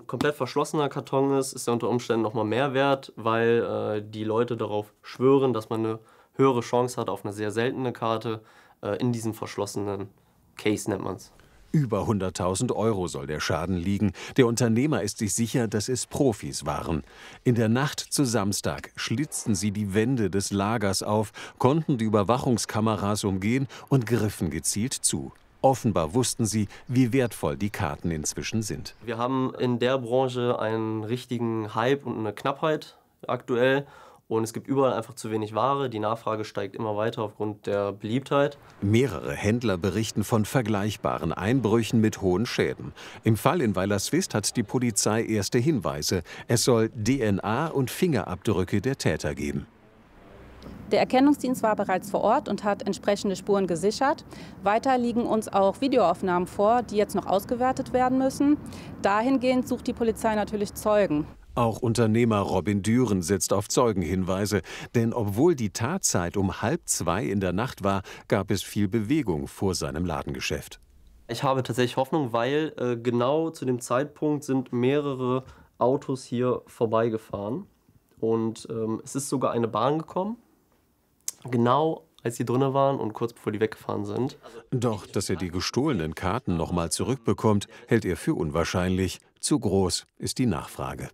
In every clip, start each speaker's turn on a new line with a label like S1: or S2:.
S1: komplett verschlossener Karton ist, ist er unter Umständen noch mal mehr wert, weil die Leute darauf schwören, dass man eine höhere Chance hat auf eine sehr seltene Karte in diesem verschlossenen Case, nennt man es.
S2: Über 100.000 Euro soll der Schaden liegen. Der Unternehmer ist sich sicher, dass es Profis waren. In der Nacht zu Samstag schlitzten sie die Wände des Lagers auf, konnten die Überwachungskameras umgehen und griffen gezielt zu. Offenbar wussten sie, wie wertvoll die Karten inzwischen sind.
S1: Wir haben in der Branche einen richtigen Hype und eine Knappheit aktuell. Und es gibt überall einfach zu wenig Ware. Die Nachfrage steigt immer weiter aufgrund der Beliebtheit.
S2: Mehrere Händler berichten von vergleichbaren Einbrüchen mit hohen Schäden. Im Fall in Weilerswist hat die Polizei erste Hinweise. Es soll DNA und Fingerabdrücke der Täter geben.
S3: Der Erkennungsdienst war bereits vor Ort und hat entsprechende Spuren gesichert. Weiter liegen uns auch Videoaufnahmen vor, die jetzt noch ausgewertet werden müssen. Dahingehend sucht die Polizei natürlich Zeugen.
S2: Auch Unternehmer Robin Düren setzt auf Zeugenhinweise. Denn obwohl die Tatzeit um 1:30 in der Nacht war, gab es viel Bewegung vor seinem Ladengeschäft.
S1: Ich habe tatsächlich Hoffnung, weil genau zu dem Zeitpunkt sind mehrere Autos hier vorbeigefahren. Und es ist sogar eine Bahn gekommen, genau als sie drinnen waren und kurz bevor die weggefahren sind.
S2: Doch, dass er die gestohlenen Karten nochmal zurückbekommt, hält er für unwahrscheinlich. Zu groß ist die Nachfrage.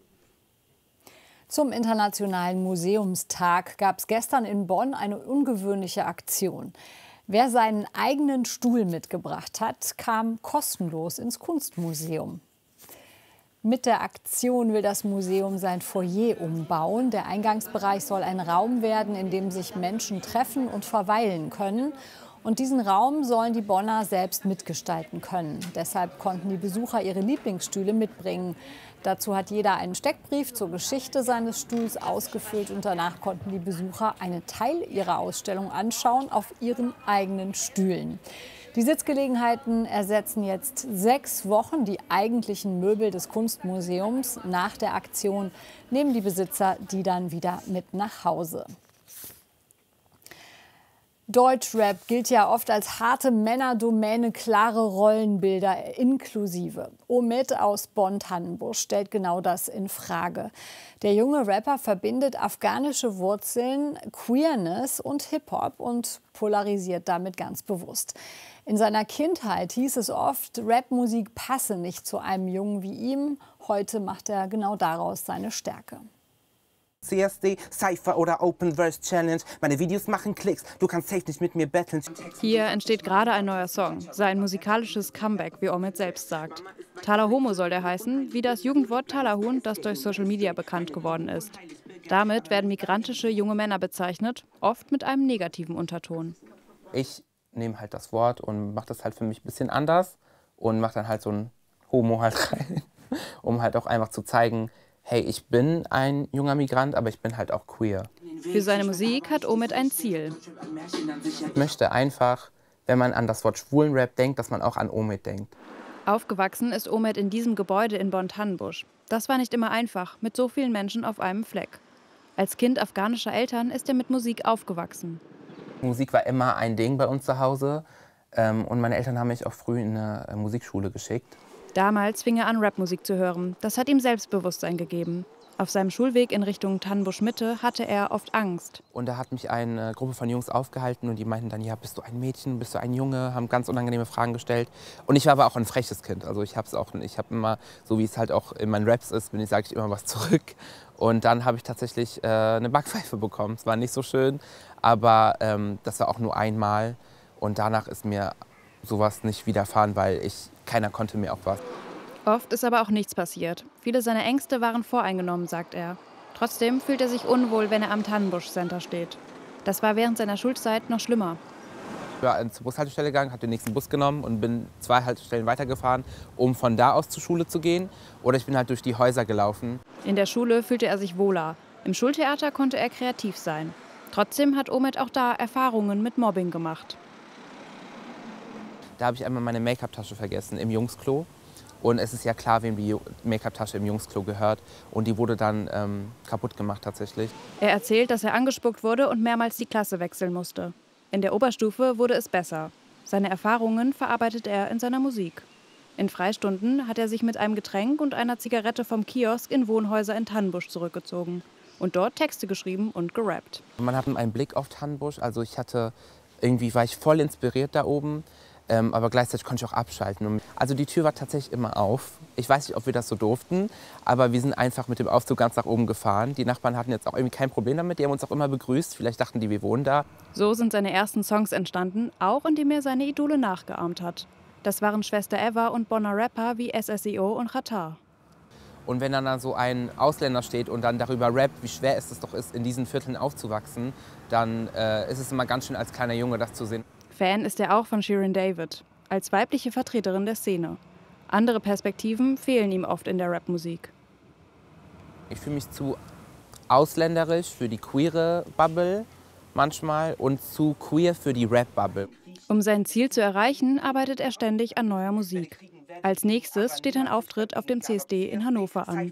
S4: Zum Internationalen Museumstag gab es gestern in Bonn eine ungewöhnliche Aktion. Wer seinen eigenen Stuhl mitgebracht hat, kam kostenlos ins Kunstmuseum. Mit der Aktion will das Museum sein Foyer umbauen. Der Eingangsbereich soll ein Raum werden, in dem sich Menschen treffen und verweilen können. Und diesen Raum sollen die Bonner selbst mitgestalten können. Deshalb konnten die Besucher ihre Lieblingsstühle mitbringen. Dazu hat jeder einen Steckbrief zur Geschichte seines Stuhls ausgefüllt und danach konnten die Besucher einen Teil ihrer Ausstellung anschauen auf ihren eigenen Stühlen. Die Sitzgelegenheiten ersetzen jetzt 6 Wochen die eigentlichen Möbel des Kunstmuseums. Nach der Aktion nehmen die Besitzer die dann wieder mit nach Hause. Deutschrap gilt ja oft als harte Männerdomäne, klare Rollenbilder inklusive. Omid aus Bonn-Tannenbusch stellt genau das in Frage. Der junge Rapper verbindet afghanische Wurzeln, Queerness und Hip-Hop und polarisiert damit ganz bewusst. In seiner Kindheit hieß es oft, Rapmusik passe nicht zu einem Jungen wie ihm. Heute macht er genau daraus seine Stärke.
S5: CSD, Cypher oder Open Verse Challenge. Meine Videos machen Klicks, du kannst safe nicht mit mir betteln.
S3: Hier entsteht gerade ein neuer Song, sein musikalisches Comeback, wie Omid selbst sagt. Talahomo soll der heißen, wie das Jugendwort Talahuhn, das durch Social Media bekannt geworden ist. Damit werden migrantische junge Männer bezeichnet, oft mit einem negativen Unterton.
S5: Ich nehme halt das Wort und mache das halt für mich ein bisschen anders und mache dann halt so ein Homo halt rein, um halt auch einfach zu zeigen, hey, ich bin ein junger Migrant, aber ich bin halt auch queer.
S3: Für seine Musik hat Omid ein Ziel.
S5: Ich möchte einfach, wenn man an das Wort Schwulenrap denkt, dass man auch an Omid denkt.
S3: Aufgewachsen ist Omid in diesem Gebäude in Bonn-Tannenbusch. Das war nicht immer einfach, mit so vielen Menschen auf einem Fleck. Als Kind afghanischer Eltern ist er mit Musik aufgewachsen.
S5: Musik war immer ein Ding bei uns zu Hause und meine Eltern haben mich auch früh in eine Musikschule geschickt.
S3: Damals fing er an, Rapmusik zu hören. Das hat ihm Selbstbewusstsein gegeben. Auf seinem Schulweg in Richtung Tannenbusch-Mitte hatte er oft Angst.
S5: Und da hat mich eine Gruppe von Jungs aufgehalten und die meinten dann, ja, bist du ein Mädchen, bist du ein Junge, haben ganz unangenehme Fragen gestellt. Und ich war aber auch ein freches Kind. Also ich habe immer, so wie es halt auch in meinen Raps ist, sage ich immer was zurück. Und dann habe ich tatsächlich eine Backpfeife bekommen. Es war nicht so schön, aber das war auch nur einmal. Und danach ist mir sowas nicht widerfahren, weil keiner konnte mir auch was.
S3: Oft ist aber auch nichts passiert. Viele seiner Ängste waren voreingenommen, sagt er. Trotzdem fühlt er sich unwohl, wenn er am Tannenbusch Center steht. Das war während seiner Schulzeit noch schlimmer.
S5: Ich war zur Bushaltestelle gegangen, habe den nächsten Bus genommen und bin 2 Haltestellen weitergefahren, um von da aus zur Schule zu gehen. Oder ich bin halt durch die Häuser gelaufen.
S3: In der Schule fühlte er sich wohler. Im Schultheater konnte er kreativ sein. Trotzdem hat Omid auch da Erfahrungen mit Mobbing gemacht.
S5: Da habe ich einmal meine Make-up-Tasche vergessen im Jungsklo. Und es ist ja klar, wem die Make-up-Tasche im Jungsklo gehört. Und die wurde dann kaputt gemacht tatsächlich.
S3: Er erzählt, dass er angespuckt wurde und mehrmals die Klasse wechseln musste. In der Oberstufe wurde es besser. Seine Erfahrungen verarbeitet er in seiner Musik. In Freistunden hat er sich mit einem Getränk und einer Zigarette vom Kiosk in Wohnhäuser in Tannenbusch zurückgezogen und dort Texte geschrieben und gerappt.
S5: Man hat einen Blick auf Tannenbusch, also war ich voll inspiriert da oben, aber gleichzeitig konnte ich auch abschalten. Also die Tür war tatsächlich immer auf. Ich weiß nicht, ob wir das so durften, aber wir sind einfach mit dem Aufzug ganz nach oben gefahren. Die Nachbarn hatten jetzt auch irgendwie kein Problem damit, die haben uns auch immer begrüßt, vielleicht dachten die, wir wohnen da.
S3: So sind seine ersten Songs entstanden, auch indem er seine Idole nachgeahmt hat. Das waren Schwester Eva und Bonner Rapper wie SSEO und Xatar.
S5: Und wenn dann so ein Ausländer steht und dann darüber rappt, wie schwer es doch ist, in diesen Vierteln aufzuwachsen, dann ist es immer ganz schön als kleiner Junge, das zu sehen.
S3: Fan ist er auch von Shirin David, als weibliche Vertreterin der Szene. Andere Perspektiven fehlen ihm oft in der Rapmusik.
S5: Ich fühle mich zu ausländerisch für die queere Bubble manchmal und zu queer für die Rap-Bubble.
S3: Um sein Ziel zu erreichen, arbeitet er ständig an neuer Musik. Als nächstes steht ein Auftritt auf dem CSD in Hannover an.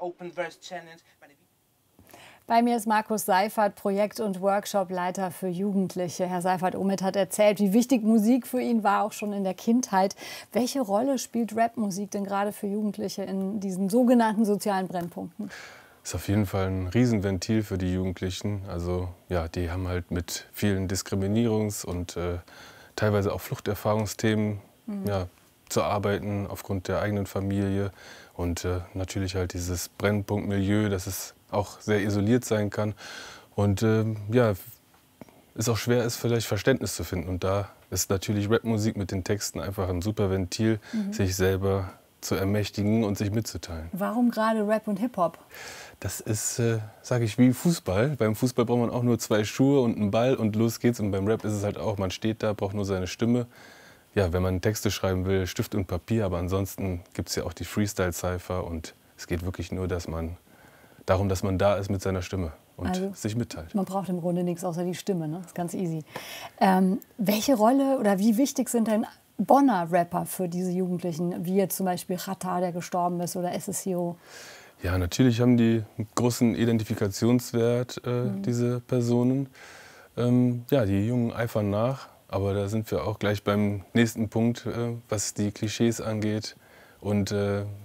S4: Bei mir ist Markus Seifert, Projekt- und Workshopleiter für Jugendliche. Herr Seifert, Omid hat erzählt, wie wichtig Musik für ihn war, auch schon in der Kindheit. Welche Rolle spielt Rapmusik denn gerade für Jugendliche in diesen sogenannten sozialen Brennpunkten?
S6: Ist auf jeden Fall ein Riesenventil für die Jugendlichen. Also ja, die haben halt mit vielen Diskriminierungs- und teilweise auch Fluchterfahrungsthemen zu arbeiten aufgrund der eigenen Familie. Und natürlich halt dieses Brennpunktmilieu, dass es auch sehr isoliert sein kann. Und es auch schwer ist, vielleicht Verständnis zu finden. Und da ist natürlich Rapmusik mit den Texten einfach ein super Ventil, sich selber zu ermächtigen und sich mitzuteilen.
S4: Warum gerade Rap und Hip-Hop?
S6: Das ist, sage ich, wie Fußball. Beim Fußball braucht man auch nur 2 Schuhe und einen Ball und los geht's. Und beim Rap ist es halt auch, man steht da, braucht nur seine Stimme. Ja, wenn man Texte schreiben will, Stift und Papier. Aber ansonsten gibt es ja auch die Freestyle-Cypher. Und es geht wirklich nur darum, dass man da ist mit seiner Stimme und also, sich mitteilt.
S4: Man braucht im Grunde nichts außer die Stimme, ne? Das ist ganz easy. Welche Rolle oder wie wichtig sind denn Bonner Rapper für diese Jugendlichen, wie jetzt zum Beispiel Xatar, der gestorben ist, oder SSEO?
S6: Ja, natürlich haben die einen großen Identifikationswert, diese Personen. Die Jungen eifern nach, aber da sind wir auch gleich beim nächsten Punkt, was die Klischees angeht. Und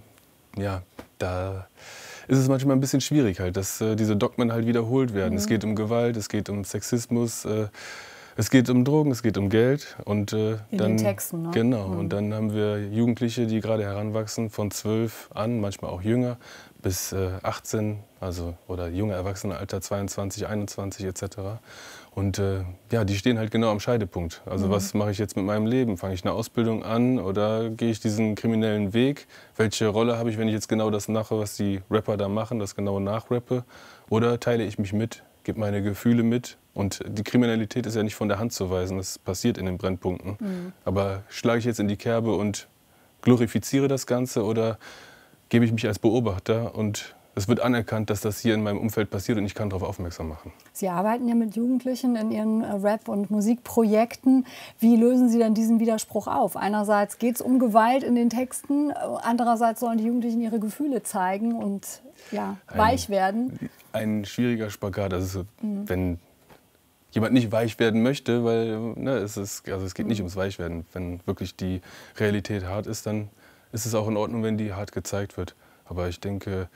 S6: da ist es manchmal ein bisschen schwierig, halt, dass diese Dogmen halt wiederholt werden. Es geht um Gewalt, es geht um Sexismus, es geht um Drogen, es geht um Geld. Und,
S4: in den Texten, ne?
S6: Genau. Und dann haben wir Jugendliche, die gerade heranwachsen, von 12 an, manchmal auch jünger, bis 18, oder junge Erwachsenenalter, 22, 21 etc. Und die stehen halt genau am Scheidepunkt. Also was mache ich jetzt mit meinem Leben? Fange ich eine Ausbildung an oder gehe ich diesen kriminellen Weg? Welche Rolle habe ich, wenn ich jetzt genau das mache, was die Rapper da machen, das genau nachrappe? Oder teile ich mich mit, gebe meine Gefühle mit? Und die Kriminalität ist ja nicht von der Hand zu weisen, das passiert in den Brennpunkten. Aber schlage ich jetzt in die Kerbe und glorifiziere das Ganze oder gebe ich mich als Beobachter und es wird anerkannt, dass das hier in meinem Umfeld passiert und ich kann darauf aufmerksam machen.
S4: Sie arbeiten ja mit Jugendlichen in Ihren Rap- und Musikprojekten. Wie lösen Sie denn diesen Widerspruch auf? Einerseits geht es um Gewalt in den Texten, andererseits sollen die Jugendlichen ihre Gefühle zeigen und weich werden.
S6: Ein schwieriger Spagat. Also, wenn jemand nicht weich werden möchte, weil es geht nicht ums Weichwerden. Wenn wirklich die Realität hart ist, dann ist es auch in Ordnung, wenn die hart gezeigt wird. Aber ich denke,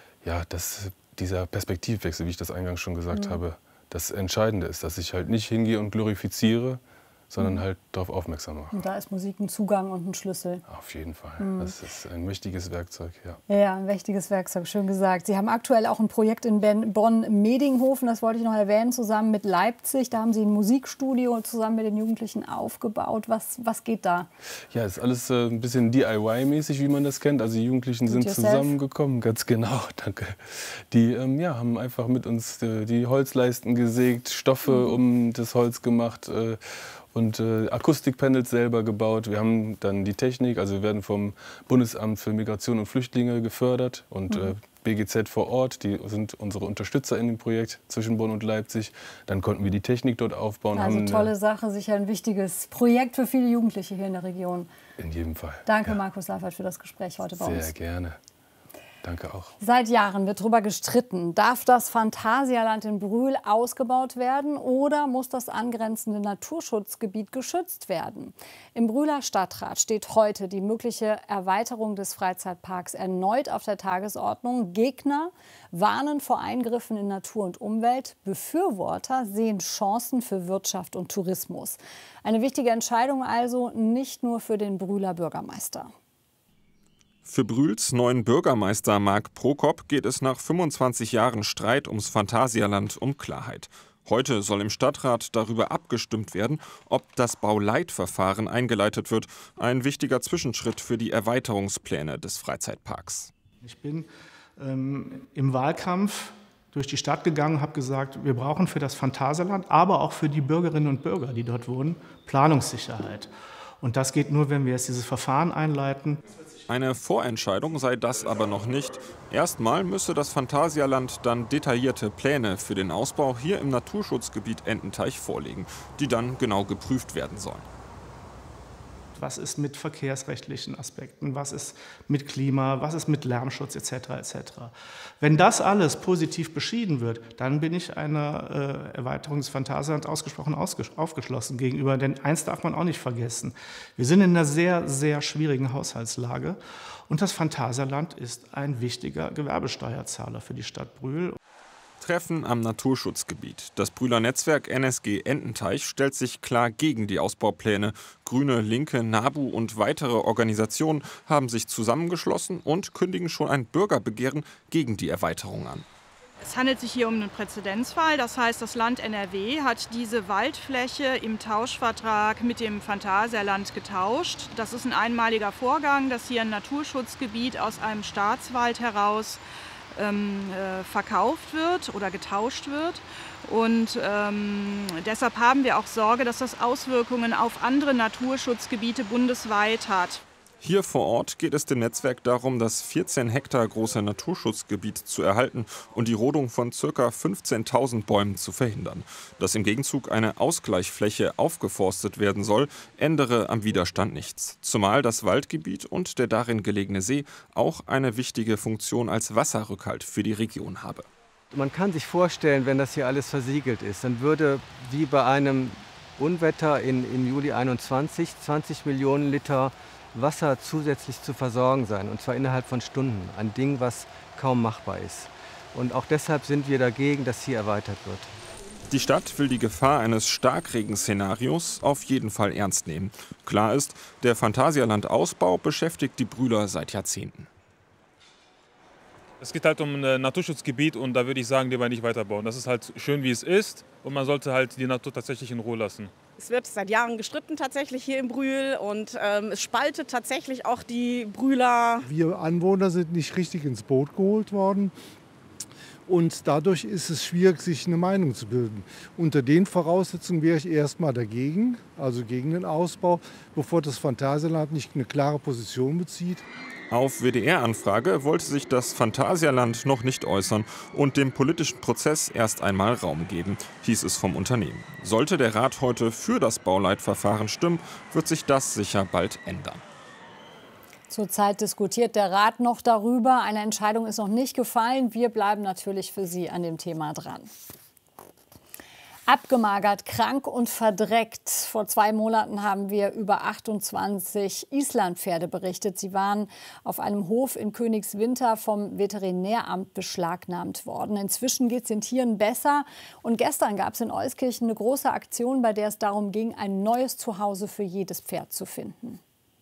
S6: dass dieser Perspektivwechsel, wie ich das eingangs schon gesagt habe, das Entscheidende ist, dass ich halt nicht hingehe und glorifiziere, sondern halt darauf aufmerksam mache.
S4: Und da ist Musik ein Zugang und ein Schlüssel.
S6: Auf jeden Fall. Das ist ein mächtiges Werkzeug, ja.
S4: Ja, ein mächtiges Werkzeug, schön gesagt. Sie haben aktuell auch ein Projekt in Bonn-Medinghofen, das wollte ich noch erwähnen, zusammen mit Leipzig. Da haben Sie ein Musikstudio zusammen mit den Jugendlichen aufgebaut. Was geht da?
S6: Ja, ist alles ein bisschen DIY-mäßig, wie man das kennt. Also die Jugendlichen sind zusammengekommen, ganz genau, danke. Die haben einfach mit uns die Holzleisten gesägt, Stoffe um das Holz gemacht, und Akustikpanels selber gebaut. Wir haben dann die Technik, also wir werden vom Bundesamt für Migration und Flüchtlinge gefördert und BGZ vor Ort, die sind unsere Unterstützer in dem Projekt zwischen Bonn und Leipzig. Dann konnten wir die Technik dort aufbauen.
S4: Also tolle Sache, sicher ein wichtiges Projekt für viele Jugendliche hier in der Region.
S6: In jedem Fall.
S4: Danke, Markus Seifert, für das Gespräch heute bei uns.
S6: Sehr gerne. Danke auch.
S4: Seit Jahren wird darüber gestritten, darf das Phantasialand in Brühl ausgebaut werden oder muss das angrenzende Naturschutzgebiet geschützt werden? Im Brühler Stadtrat steht heute die mögliche Erweiterung des Freizeitparks erneut auf der Tagesordnung. Gegner warnen vor Eingriffen in Natur und Umwelt. Befürworter sehen Chancen für Wirtschaft und Tourismus. Eine wichtige Entscheidung also nicht nur für den Brühler Bürgermeister.
S7: Für Brühls neuen Bürgermeister Marc Prokop geht es nach 25 Jahren Streit ums Phantasialand um Klarheit. Heute soll im Stadtrat darüber abgestimmt werden, ob das Bauleitverfahren eingeleitet wird. Ein wichtiger Zwischenschritt für die Erweiterungspläne des Freizeitparks.
S8: Ich bin im Wahlkampf durch die Stadt gegangen und habe gesagt, wir brauchen für das Phantasialand, aber auch für die Bürgerinnen und Bürger, die dort wohnen, Planungssicherheit. Und das geht nur, wenn wir jetzt dieses Verfahren einleiten.
S7: Eine Vorentscheidung sei das aber noch nicht. Erstmal müsse das Phantasialand dann detaillierte Pläne für den Ausbau hier im Naturschutzgebiet Ententeich vorlegen, die dann genau geprüft werden sollen.
S8: Was ist mit verkehrsrechtlichen Aspekten, was ist mit Klima, was ist mit Lärmschutz etc. etc. Wenn das alles positiv beschieden wird, dann bin ich einer Erweiterung des Phantasialands ausgesprochen aufgeschlossen gegenüber. Denn eins darf man auch nicht vergessen, wir sind in einer sehr, sehr schwierigen Haushaltslage und das Phantasialand ist ein wichtiger Gewerbesteuerzahler für die Stadt Brühl.
S7: Treffen am Naturschutzgebiet. Das Brühler Netzwerk NSG Ententeich stellt sich klar gegen die Ausbaupläne. Grüne, Linke, NABU und weitere Organisationen haben sich zusammengeschlossen und kündigen schon ein Bürgerbegehren gegen die Erweiterung an.
S9: Es handelt sich hier um einen Präzedenzfall. Das heißt, das Land NRW hat diese Waldfläche im Tauschvertrag mit dem Phantasialand getauscht. Das ist ein einmaliger Vorgang, dass hier ein Naturschutzgebiet aus einem Staatswald heraus verkauft wird oder getauscht wird. Und deshalb haben wir auch Sorge, dass das Auswirkungen auf andere Naturschutzgebiete bundesweit hat.
S7: Hier vor Ort geht es dem Netzwerk darum, das 14 Hektar große Naturschutzgebiet zu erhalten und die Rodung von ca. 15.000 Bäumen zu verhindern. Dass im Gegenzug eine Ausgleichsfläche aufgeforstet werden soll, ändere am Widerstand nichts. Zumal das Waldgebiet und der darin gelegene See auch eine wichtige Funktion als Wasserrückhalt für die Region habe.
S10: Man kann sich vorstellen, wenn das hier alles versiegelt ist, dann würde wie bei einem Unwetter im Juli 21 20 Millionen Liter Wasser zusätzlich zu versorgen sein, und zwar innerhalb von Stunden. Ein Ding, was kaum machbar ist. Und auch deshalb sind wir dagegen, dass hier erweitert wird.
S7: Die Stadt will die Gefahr eines Starkregenszenarios auf jeden Fall ernst nehmen. Klar ist, der Phantasialand-Ausbau beschäftigt die Brühler seit Jahrzehnten.
S11: Es geht halt um ein Naturschutzgebiet und da würde ich sagen, lieber nicht weiterbauen. Das ist halt schön, wie es ist, und man sollte halt die Natur tatsächlich in Ruhe lassen.
S12: Es wird seit Jahren gestritten tatsächlich hier in Brühl und es spaltet tatsächlich auch die Brühler.
S13: Wir Anwohner sind nicht richtig ins Boot geholt worden. Und dadurch ist es schwierig, sich eine Meinung zu bilden. Unter den Voraussetzungen wäre ich erstmal dagegen, also gegen den Ausbau, bevor das Phantasialand nicht eine klare Position bezieht.
S7: Auf WDR-Anfrage wollte sich das Phantasialand noch nicht äußern und dem politischen Prozess erst einmal Raum geben, hieß es vom Unternehmen. Sollte der Rat heute für das Bauleitverfahren stimmen, wird sich das sicher bald ändern.
S4: Zurzeit diskutiert der Rat noch darüber. Eine Entscheidung ist noch nicht gefallen. Wir bleiben natürlich für Sie an dem Thema dran. Abgemagert, krank und verdreckt. Vor 2 Monaten haben wir über 28 Islandpferde berichtet. Sie waren auf einem Hof in Königswinter vom Veterinäramt beschlagnahmt worden. Inzwischen geht es den Tieren besser. Und gestern gab es in Euskirchen eine große Aktion, bei der es darum ging, ein neues Zuhause für jedes Pferd zu finden.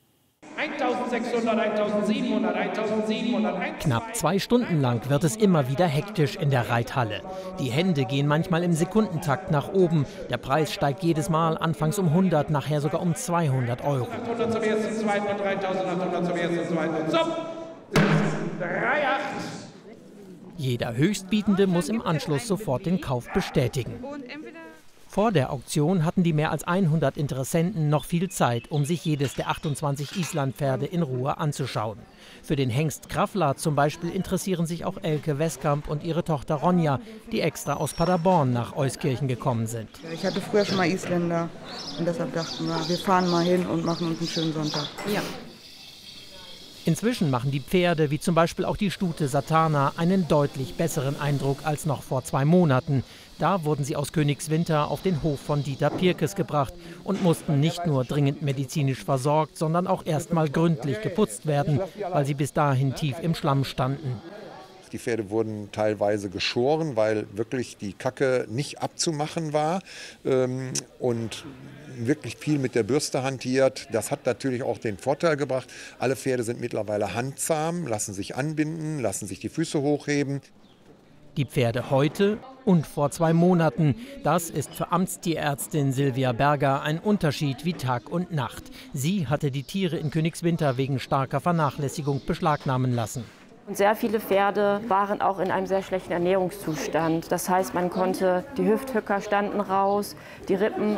S14: 1600, 1700, 1700.
S15: Knapp 2 Stunden lang wird es immer wieder hektisch in der Reithalle. Die Hände gehen manchmal im Sekundentakt nach oben. Der Preis steigt jedes Mal, anfangs um 100, nachher sogar um 200 Euro.
S14: 800 zum ersten, zweiten und 3800 zum ersten, zweiten und zum 3,8.
S15: Jeder Höchstbietende muss im Anschluss sofort den Kauf bestätigen. Vor der Auktion hatten die mehr als 100 Interessenten noch viel Zeit, um sich jedes der 28 Islandpferde in Ruhe anzuschauen. Für den Hengst Grafla zum Beispiel interessieren sich auch Elke Westkamp und ihre Tochter Ronja, die extra aus Paderborn nach Euskirchen gekommen sind.
S16: Ich hatte früher schon mal Isländer und deshalb dachten wir fahren mal hin und machen uns einen schönen Sonntag.
S15: Ja. Inzwischen machen die Pferde, wie zum Beispiel auch die Stute Satana, einen deutlich besseren Eindruck als noch vor 2 Monaten. Da wurden sie aus Königswinter auf den Hof von Dieter Pirkes gebracht und mussten nicht nur dringend medizinisch versorgt, sondern auch erstmal gründlich geputzt werden, weil sie bis dahin tief im Schlamm standen.
S17: Die Pferde wurden teilweise geschoren, weil wirklich die Kacke nicht abzumachen war und wirklich viel mit der Bürste hantiert. Das hat natürlich auch den Vorteil gebracht, alle Pferde sind mittlerweile handzahm, lassen sich anbinden, lassen sich die Füße hochheben.
S15: Die Pferde heute und vor 2 Monaten, das ist für Amtstierärztin Silvia Berger ein Unterschied wie Tag und Nacht. Sie hatte die Tiere in Königswinter wegen starker Vernachlässigung beschlagnahmen lassen.
S18: Und sehr viele Pferde waren auch in einem sehr schlechten Ernährungszustand. Das heißt, man konnte, die Hüfthöcker standen raus, die Rippen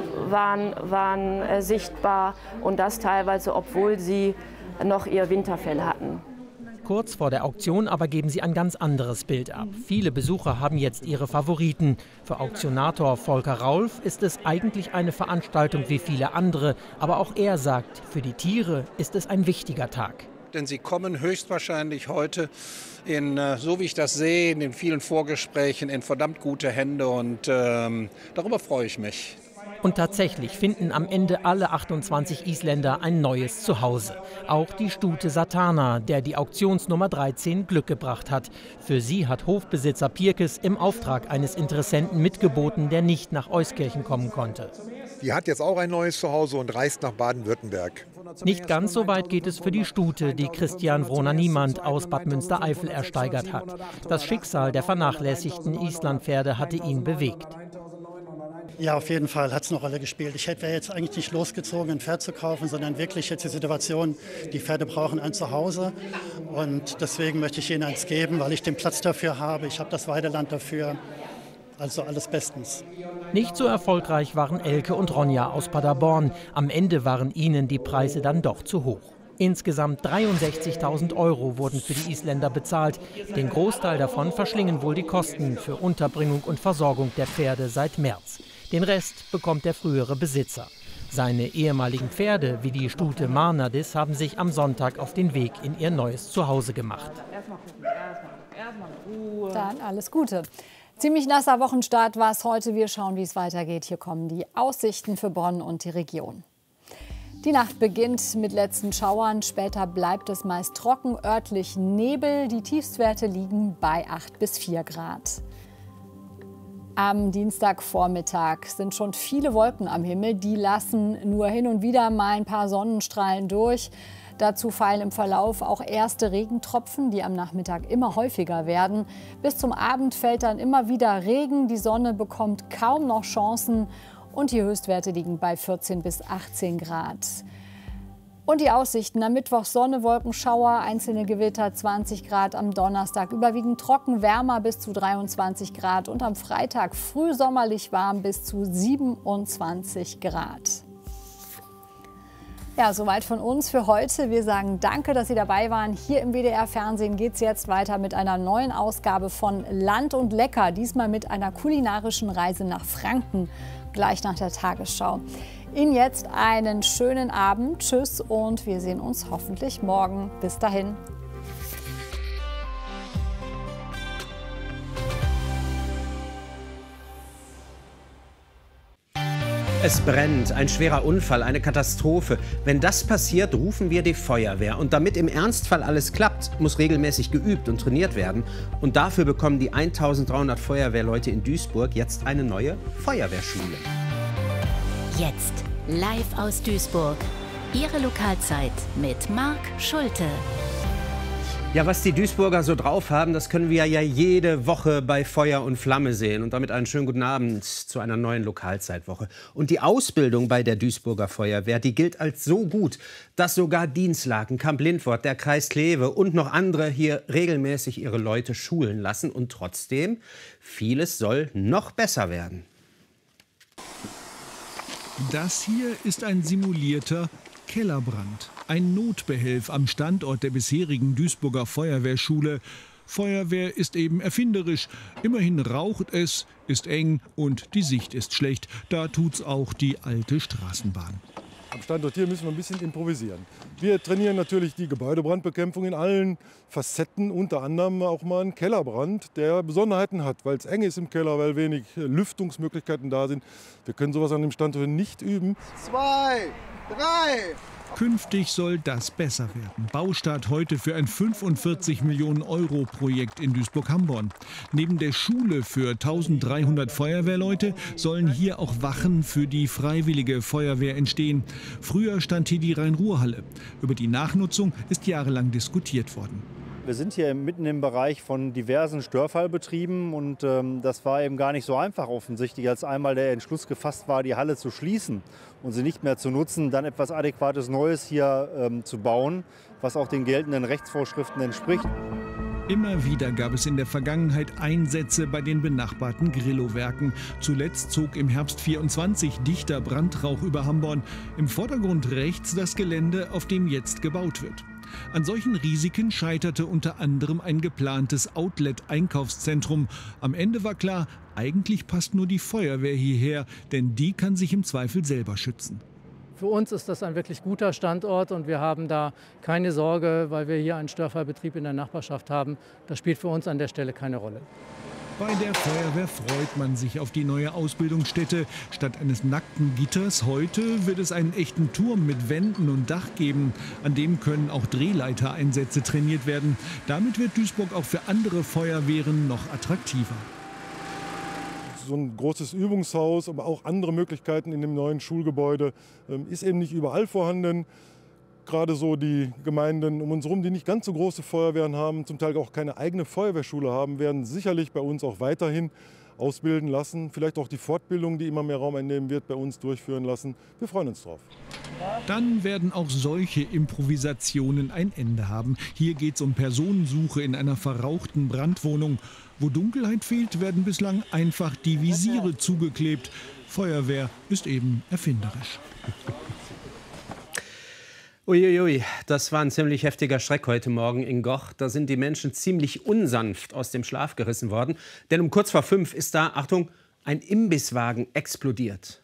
S18: waren sichtbar und das teilweise, obwohl sie noch ihr Winterfell hatten.
S15: Kurz vor der Auktion aber geben sie ein ganz anderes Bild ab. Viele Besucher haben jetzt ihre Favoriten. Für Auktionator Volker Raulf ist es eigentlich eine Veranstaltung wie viele andere. Aber auch er sagt, für die Tiere ist es ein wichtiger Tag.
S19: Denn sie kommen höchstwahrscheinlich heute so wie ich das sehe, in den vielen Vorgesprächen in verdammt gute Hände und darüber freue ich mich.
S15: Und tatsächlich finden am Ende alle 28 Isländer ein neues Zuhause. Auch die Stute Satana, der die Auktionsnummer 13 Glück gebracht hat. Für sie hat Hofbesitzer Pirkes im Auftrag eines Interessenten mitgeboten, der nicht nach Euskirchen kommen konnte.
S17: Die hat jetzt auch ein neues Zuhause und reist nach Baden-Württemberg.
S15: Nicht ganz so weit geht es für die Stute, die Christian Wrona-Niemand aus Bad Münstereifel ersteigert hat. Das Schicksal der vernachlässigten Islandpferde hatte ihn bewegt.
S20: Ja, auf jeden Fall hat es eine Rolle gespielt. Ich wäre jetzt eigentlich nicht losgezogen, ein Pferd zu kaufen, sondern wirklich jetzt die Situation, die Pferde brauchen ein Zuhause. Und deswegen möchte ich ihnen eins geben, weil ich den Platz dafür habe. Ich habe das Weideland dafür. Also alles bestens.
S15: Nicht so erfolgreich waren Elke und Ronja aus Paderborn. Am Ende waren ihnen die Preise dann doch zu hoch. Insgesamt 63.000 € wurden für die Isländer bezahlt. Den Großteil davon verschlingen wohl die Kosten für Unterbringung und Versorgung der Pferde seit März. Den Rest bekommt der frühere Besitzer. Seine ehemaligen Pferde, wie die Stute Marnadis, haben sich am Sonntag auf den Weg in ihr neues Zuhause gemacht.
S4: Dann alles Gute. Ziemlich nasser Wochenstart war es heute. Wir schauen, wie es weitergeht. Hier kommen die Aussichten für Bonn und die Region. Die Nacht beginnt mit letzten Schauern. Später bleibt es meist trocken, örtlich Nebel. Die Tiefstwerte liegen bei 8 bis 4 Grad. Am Dienstagvormittag sind schon viele Wolken am Himmel. Die lassen nur hin und wieder mal ein paar Sonnenstrahlen durch. Dazu fallen im Verlauf auch erste Regentropfen, die am Nachmittag immer häufiger werden. Bis zum Abend fällt dann immer wieder Regen. Die Sonne bekommt kaum noch Chancen und die Höchstwerte liegen bei 14 bis 18 Grad. Und die Aussichten: am Mittwoch Sonne, Wolkenschauer, einzelne Gewitter, 20 Grad. Am Donnerstag überwiegend trocken, wärmer bis zu 23 Grad. Und am Freitag frühsommerlich warm bis zu 27 Grad. Ja, soweit von uns für heute. Wir sagen danke, dass Sie dabei waren. Hier im WDR-Fernsehen geht es jetzt weiter mit einer neuen Ausgabe von Land und Lecker. Diesmal mit einer kulinarischen Reise nach Franken, gleich nach der Tagesschau. Ihnen jetzt einen schönen Abend. Tschüss und wir sehen uns hoffentlich morgen. Bis dahin.
S21: Es brennt, ein schwerer Unfall, eine Katastrophe. Wenn das passiert, rufen wir die Feuerwehr. Und damit im Ernstfall alles klappt, muss regelmäßig geübt und trainiert werden. Und dafür bekommen die 1300 Feuerwehrleute in Duisburg jetzt eine neue Feuerwehrschule.
S22: Jetzt live aus Duisburg. Ihre Lokalzeit mit Marc Schulte.
S21: Ja, was die Duisburger so drauf haben, das können wir ja jede Woche bei Feuer und Flamme sehen. Und damit einen schönen guten Abend zu einer neuen Lokalzeitwoche. Und die Ausbildung bei der Duisburger Feuerwehr, die gilt als so gut, dass sogar Dinslaken, Kamp-Lindfort, der Kreis Kleve und noch andere hier regelmäßig ihre Leute schulen lassen. Und trotzdem, vieles soll noch besser werden.
S23: Das hier ist ein simulierter Kellerbrand. Ein Notbehelf am Standort der bisherigen Duisburger Feuerwehrschule. Feuerwehr ist eben erfinderisch. Immerhin raucht es, ist eng und die Sicht ist schlecht. Da tut's auch die alte Straßenbahn.
S1: Am Standort hier müssen wir ein bisschen improvisieren. Wir trainieren natürlich die Gebäudebrandbekämpfung in allen Facetten, unter anderem auch mal einen Kellerbrand, der Besonderheiten hat, weil es eng ist im Keller, weil wenig Lüftungsmöglichkeiten da sind. Wir können sowas an dem Standort nicht üben.
S2: 2, 3.
S23: Künftig soll das besser werden. Baustart heute für ein 45 Millionen Euro Projekt in Duisburg-Hamborn. Neben der Schule für 1300 Feuerwehrleute sollen hier auch Wachen für die Freiwillige Feuerwehr entstehen. Früher stand hier die Rhein-Ruhr-Halle. Über die Nachnutzung ist jahrelang diskutiert worden.
S5: Wir sind hier mitten im Bereich von diversen Störfallbetrieben und das war eben gar nicht so einfach offensichtlich, als einmal der Entschluss gefasst war, die Halle zu schließen und sie nicht mehr zu nutzen, dann etwas Adäquates Neues hier zu bauen, was auch den geltenden Rechtsvorschriften entspricht.
S23: Immer wieder gab es in der Vergangenheit Einsätze bei den benachbarten Grillo-Werken. Zuletzt zog im Herbst 24 dichter Brandrauch über Hamborn. Im Vordergrund rechts das Gelände, auf dem jetzt gebaut wird. An solchen Risiken scheiterte unter anderem ein geplantes Outlet-Einkaufszentrum. Am Ende war klar, eigentlich passt nur die Feuerwehr hierher, denn die kann sich im Zweifel selber schützen.
S24: Für uns ist das ein wirklich guter Standort und wir haben da keine Sorge, weil wir hier einen Störfallbetrieb in der Nachbarschaft haben. Das spielt für uns an der Stelle keine Rolle.
S23: Bei der Feuerwehr freut man sich auf die neue Ausbildungsstätte. Statt eines nackten Gitters heute wird es einen echten Turm mit Wänden und Dach geben. An dem können auch Drehleitereinsätze trainiert werden. Damit wird Duisburg auch für andere Feuerwehren noch attraktiver.
S1: So ein großes Übungshaus, aber auch andere Möglichkeiten in dem neuen Schulgebäude ist eben nicht überall vorhanden. Gerade so die Gemeinden um uns herum, die nicht ganz so große Feuerwehren haben, zum Teil auch keine eigene Feuerwehrschule haben, werden sicherlich bei uns auch weiterhin ausbilden lassen. Vielleicht auch die Fortbildung, die immer mehr Raum einnehmen wird, bei uns durchführen lassen. Wir freuen uns drauf.
S23: Dann werden auch solche Improvisationen ein Ende haben. Hier geht es um Personensuche in einer verrauchten Brandwohnung. Wo Dunkelheit fehlt, werden bislang einfach die Visiere zugeklebt. Feuerwehr ist eben erfinderisch.
S21: Uiuiui, das war ein ziemlich heftiger Schreck heute Morgen in Goch. Da sind die Menschen ziemlich unsanft aus dem Schlaf gerissen worden. Denn um kurz vor 5 ist da, Achtung, ein Imbisswagen explodiert.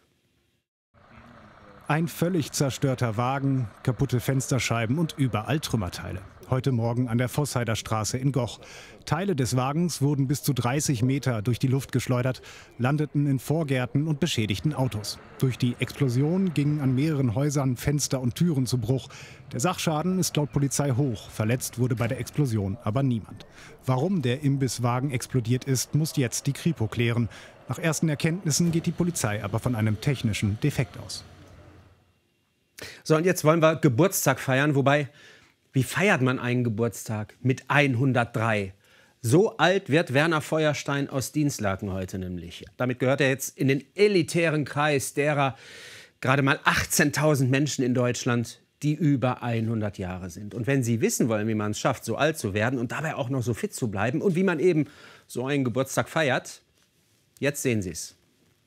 S25: Ein völlig zerstörter Wagen, kaputte Fensterscheiben und überall Trümmerteile. Heute Morgen an der Voßheider Straße in Goch. Teile des Wagens wurden bis zu 30 Meter durch die Luft geschleudert, landeten in Vorgärten und beschädigten Autos. Durch die Explosion gingen an mehreren Häusern Fenster und Türen zu Bruch. Der Sachschaden ist laut Polizei hoch. Verletzt wurde bei der Explosion aber niemand. Warum der Imbisswagen explodiert ist, muss jetzt die Kripo klären. Nach ersten Erkenntnissen geht die Polizei aber von einem technischen Defekt aus.
S21: So, und jetzt wollen wir Geburtstag feiern, wobei, wie feiert man einen Geburtstag mit 103? So alt wird Werner Feuerstein aus Dinslaken heute nämlich. Damit gehört er jetzt in den elitären Kreis derer gerade mal 18.000 Menschen in Deutschland, die über 100 Jahre sind. Und wenn Sie wissen wollen, wie man es schafft, so alt zu werden und dabei auch noch so fit zu bleiben und wie man eben so einen Geburtstag feiert, jetzt sehen Sie es.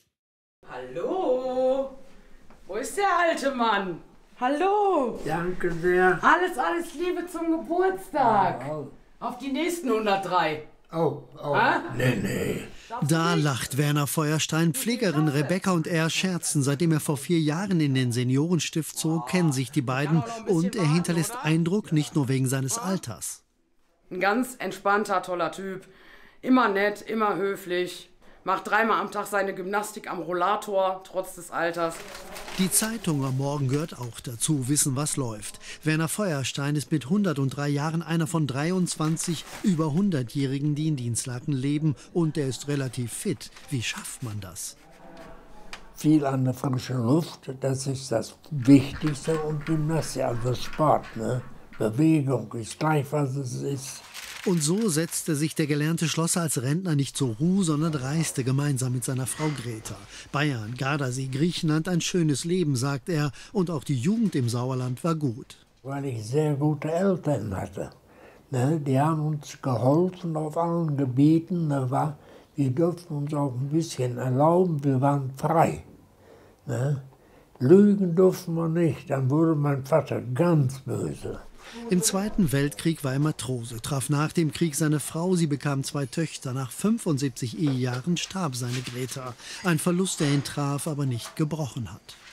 S26: Hallo, wo ist der alte Mann? Hallo.
S27: Danke sehr.
S26: Alles Liebe zum Geburtstag. Oh. Auf die nächsten 103.
S27: Oh. Nee.
S28: Da lacht Werner Feuerstein. Pflegerin Rebecca und er scherzen. Seitdem er vor 4 Jahren in den Seniorenstift zog, kennen sich die beiden. Und er hinterlässt Eindruck, nicht nur wegen seines Alters.
S26: Ein ganz entspannter, toller Typ. Immer nett, immer höflich. Macht 3-mal am Tag seine Gymnastik am Rollator, trotz des Alters.
S28: Die Zeitung am Morgen gehört auch dazu, wissen, was läuft. Werner Feuerstein ist mit 103 Jahren einer von 23 über 100-Jährigen, die in Dinslaken leben. Und er ist relativ fit. Wie schafft man das?
S27: Viel an der frischen Luft, das ist das Wichtigste. Und Gymnastik, also Sport, ne? Bewegung ist gleich, was es ist.
S28: Und so setzte sich der gelernte Schlosser als Rentner nicht zur Ruhe, sondern reiste gemeinsam mit seiner Frau Greta. Bayern, Gardasee, Griechenland, ein schönes Leben, sagt er. Und auch die Jugend im Sauerland war gut.
S27: Weil ich sehr gute Eltern hatte. Ne, die haben uns geholfen auf allen Gebieten. Wir durften uns auch ein bisschen erlauben, wir waren frei. Ne? Lügen durften wir nicht, dann wurde mein Vater ganz böse.
S28: Im Zweiten Weltkrieg war er Matrose, traf nach dem Krieg seine Frau, sie bekam 2 Töchter. Nach 75 Ehejahren starb seine Greta. Ein Verlust, der ihn traf, aber nicht gebrochen hat.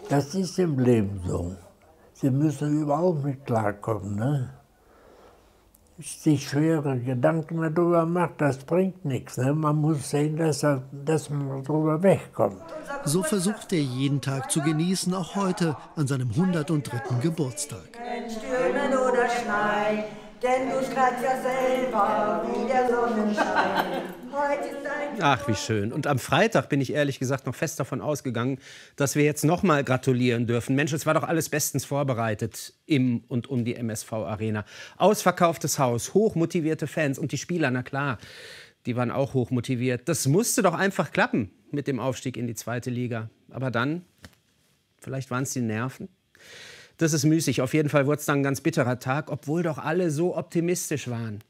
S27: Das ist im Leben so. Sie müssen überhaupt mit klarkommen. Ne? Sich schwere Gedanken darüber macht, das bringt nichts. Ne? Man muss sehen, dass man darüber wegkommt.
S28: So versucht er jeden Tag zu genießen, auch heute an seinem 103. Geburtstag.
S3: Stürmen oder Schneien, denn du strahlst ja selber wie der Sonnenschein. Heute ist ein
S21: Ach, wie schön. Und am Freitag bin ich ehrlich gesagt noch fest davon ausgegangen, dass wir jetzt noch mal gratulieren dürfen. Mensch, es war doch alles bestens vorbereitet im und um die MSV-Arena. Ausverkauftes Haus, hochmotivierte Fans und die Spieler, na klar, die waren auch hochmotiviert. Das musste doch einfach klappen mit dem Aufstieg in die 2. Liga. Aber dann, vielleicht waren es die Nerven. Das ist müßig. Auf jeden Fall wurde es dann ein ganz bitterer Tag, obwohl doch alle so optimistisch waren.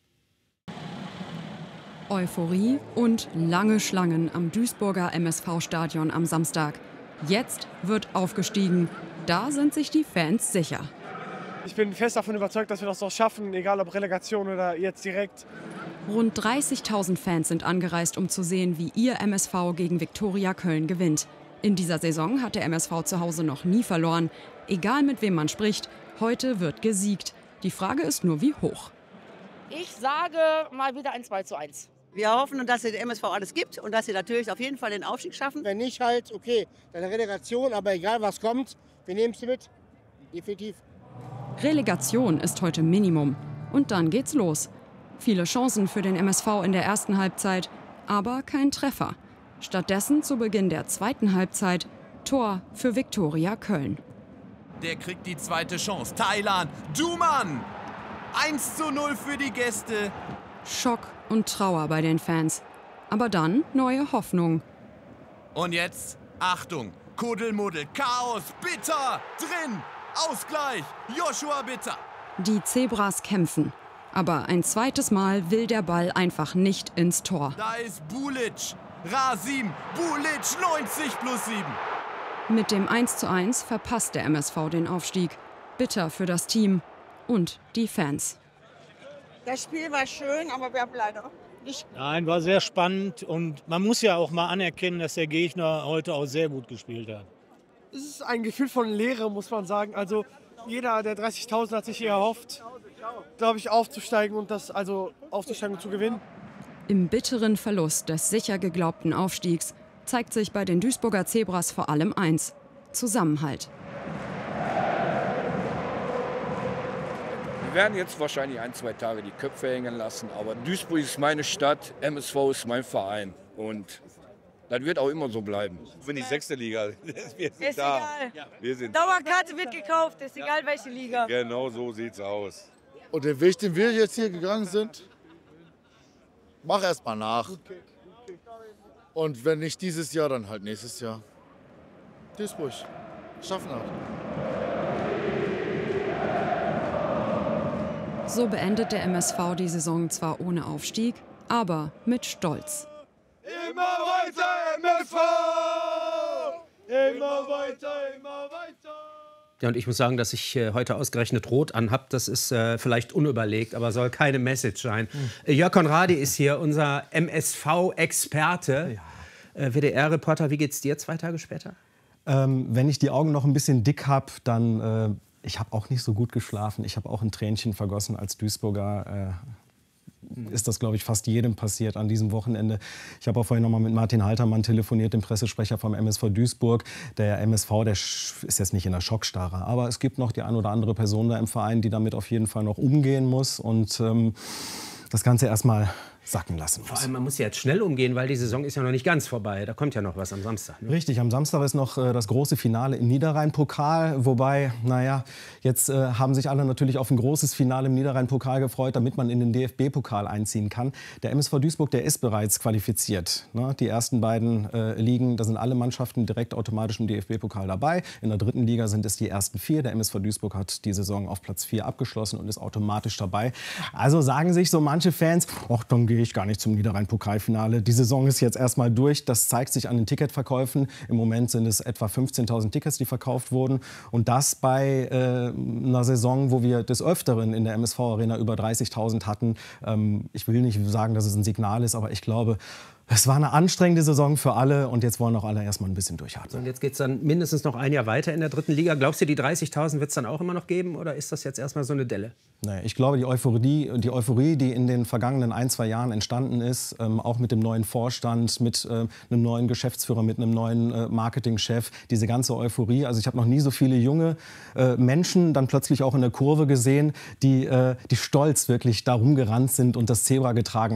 S6: Euphorie und lange Schlangen am Duisburger MSV-Stadion am Samstag. Jetzt wird aufgestiegen. Da sind sich die Fans sicher.
S8: Ich bin fest davon überzeugt, dass wir das doch schaffen, egal ob Relegation oder jetzt direkt.
S6: Rund 30.000 Fans sind angereist, um zu sehen, wie ihr MSV gegen Viktoria Köln gewinnt. In dieser Saison hat der MSV zu Hause noch nie verloren. Egal mit wem man spricht, heute wird gesiegt. Die Frage ist nur, wie hoch.
S9: Ich sage mal wieder ein 2:1.
S10: Wir hoffen, dass es den MSV alles gibt und dass sie natürlich auf jeden Fall den Aufstieg schaffen.
S8: Wenn nicht, halt, okay, dann Relegation, aber egal was kommt, wir nehmen sie mit. Definitiv.
S6: Relegation ist heute Minimum. Und dann geht's los. Viele Chancen für den MSV in der ersten Halbzeit, aber kein Treffer. Stattdessen zu Beginn der zweiten Halbzeit Tor für Viktoria Köln.
S11: Der kriegt die zweite Chance. Thailand, Duman! 1:0 für die Gäste.
S6: Schock und Trauer bei den Fans. Aber dann neue Hoffnung.
S11: Und jetzt, Achtung, Kuddelmuddel, Chaos, Bitter, drin, Ausgleich, Joshua Bitter.
S6: Die Zebras kämpfen. Aber ein zweites Mal will der Ball einfach nicht ins Tor.
S11: Da ist Bulic, Rasim, Bulic, 90+7.
S6: Mit dem 1:1 verpasst der MSV den Aufstieg. Bitter für das Team und die Fans.
S10: Das Spiel war schön, aber wir haben leider nicht.
S12: Nein, war sehr spannend und man muss ja auch mal anerkennen, dass der Gegner heute auch sehr gut gespielt hat.
S8: Es ist ein Gefühl von Leere, muss man sagen. Also jeder der 30.000 hat sich hier erhofft, glaube ich, aufzusteigen und zu gewinnen.
S6: Im bitteren Verlust des sicher geglaubten Aufstiegs zeigt sich bei den Duisburger Zebras vor allem eins: Zusammenhalt.
S13: Wir werden jetzt wahrscheinlich 1-2 Tage die Köpfe hängen lassen, aber Duisburg ist meine Stadt, MSV ist mein Verein und das wird auch immer so bleiben.
S29: Für die 6. Liga. Wir sind
S10: ist
S29: da.
S10: egal.
S29: Wir sind
S10: Dauerkarte wird gekauft, ist egal welche Liga.
S29: Genau so sieht's aus.
S30: Und den Weg, den wir jetzt hier gegangen sind, mach erst mal nach. Und wenn nicht dieses Jahr, dann halt nächstes Jahr. Duisburg, schaffen wir.
S6: So beendet der MSV die Saison zwar ohne Aufstieg, aber mit Stolz.
S29: Immer weiter, MSV! Immer weiter, immer weiter!
S21: Ja, und ich muss sagen, dass ich heute ausgerechnet rot anhab. Das ist vielleicht unüberlegt, aber soll keine Message sein. Jörg Conradi ist hier, unser MSV-Experte. Ja. WDR-Reporter, wie geht's dir 2 Tage später?
S31: Wenn ich die Augen noch ein bisschen dick habe, dann... ich habe auch nicht so gut geschlafen. Ich habe auch ein Tränchen vergossen als Duisburger. Ist das, glaube ich, fast jedem passiert an diesem Wochenende. Ich habe auch vorhin noch mal mit Martin Haltermann telefoniert, dem Pressesprecher vom MSV Duisburg. Der MSV, der ist jetzt nicht in der Schockstarre, aber es gibt noch die ein oder andere Person da im Verein, die damit auf jeden Fall noch umgehen muss und das Ganze erstmal sacken lassen muss.
S21: Vor allem, man muss ja jetzt schnell umgehen, weil die Saison ist ja noch nicht ganz vorbei. Da kommt ja noch was am Samstag. Ne?
S31: Richtig, am Samstag ist noch das große Finale im Niederrhein-Pokal. Wobei, naja, jetzt haben sich alle natürlich auf ein großes Finale im Niederrhein-Pokal gefreut, damit man in den DFB-Pokal einziehen kann. Der MSV Duisburg, der ist bereits qualifiziert. Ne? Die ersten beiden Ligen, da sind alle Mannschaften direkt automatisch im DFB-Pokal dabei. In der 3. Liga sind es die ersten 4. Der MSV Duisburg hat die Saison auf Platz 4 abgeschlossen und ist automatisch dabei. Also sagen sich so manche Fans, ach, dann gehe ich gar nicht zum Niederrhein-Pokalfinale. Die Saison ist jetzt erstmal durch. Das zeigt sich an den Ticketverkäufen. Im Moment sind es etwa 15.000 Tickets, die verkauft wurden. Und das bei einer Saison, wo wir des Öfteren in der MSV-Arena über 30.000 hatten. Ich will nicht sagen, dass es ein Signal ist, aber ich glaube, Es war eine anstrengende Saison für alle und jetzt wollen auch alle erstmal ein bisschen durchatmen.
S21: Und jetzt geht es dann mindestens noch ein Jahr weiter in der 3. Liga. Glaubst du, die 30.000 wird es dann auch immer noch geben oder ist das jetzt erstmal so eine Delle?
S31: Nee, ich glaube, die Euphorie, die in den vergangenen 1-2 Jahren entstanden ist, auch mit dem neuen Vorstand, mit einem neuen Geschäftsführer, mit einem neuen Marketingchef, diese ganze Euphorie. Also ich habe noch nie so viele junge Menschen dann plötzlich auch in der Kurve gesehen, die stolz wirklich da rumgerannt sind und das Zebra getragen